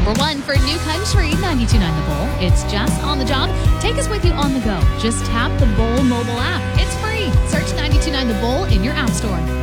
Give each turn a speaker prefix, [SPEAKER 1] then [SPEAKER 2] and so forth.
[SPEAKER 1] Number 1 for New Country, 92.9 The Bull. It's just on the job. Take us with you on the go. Just tap the Bull mobile app. It's free. Search 92.9 The Bull in your app store.